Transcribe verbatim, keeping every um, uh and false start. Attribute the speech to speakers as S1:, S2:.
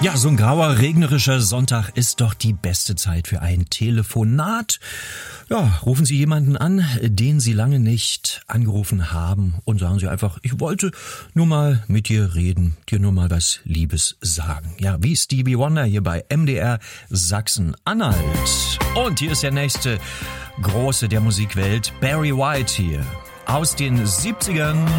S1: Ja, so ein grauer, regnerischer Sonntag ist doch die beste Zeit für ein Telefonat. Ja, rufen Sie jemanden an, den Sie lange nicht angerufen haben und sagen Sie einfach, ich wollte nur mal mit dir reden, dir nur mal was Liebes sagen. Ja, wie Stevie Wonder hier bei M D R Sachsen-Anhalt. Und hier ist der nächste Große der Musikwelt, Barry White hier aus den siebzigern.